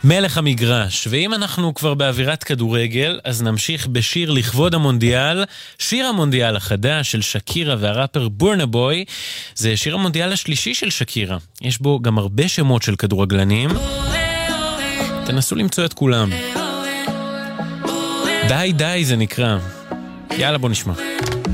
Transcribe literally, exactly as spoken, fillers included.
מלך המגרש. ואם אנחנו כבר באווירת כדורגל, אז נמשיך בשיר לכבוד המונדיאל, שיר המונדיאל החדש של שקירה והראפר בורנה בוי. זה שיר המונדיאל השלישי של שקירה. יש בו גם הרבה שמות של כדורגלנים. תנסו למצוא את כולם. די די זה נקרא. יאללה בוא נשמע.